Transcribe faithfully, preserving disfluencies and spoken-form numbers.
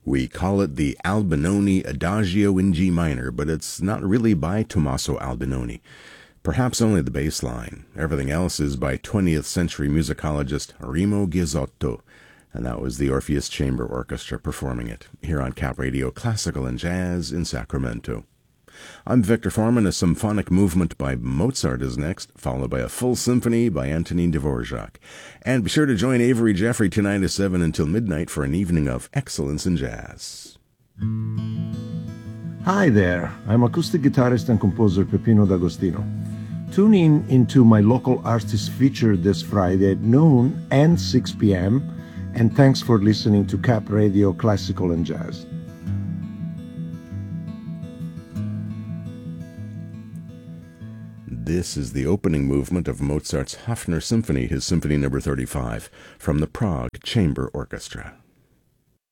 We call it the Albinoni Adagio in G minor, but it's not really by Tommaso Albinoni. Perhaps only the bass line. Everything else is by twentieth century musicologist Remo Ghizzotto, and that was the Orpheus Chamber Orchestra performing it, here on Cap Radio Classical and Jazz in Sacramento. I'm Victor Foreman. A symphonic movement by Mozart is next, followed by a full symphony by Antonin Dvorak. And be sure to join Avery Jeffrey tonight at seven until midnight for an evening of excellence in jazz. Hi there, I'm acoustic guitarist and composer Peppino D'Agostino. Tune in into my local artist feature this Friday at noon and six p.m. And thanks for listening to Cap Radio Classical and Jazz. This is the opening movement of Mozart's Hafner Symphony, his Symphony number thirty-five, from the Prague Chamber Orchestra.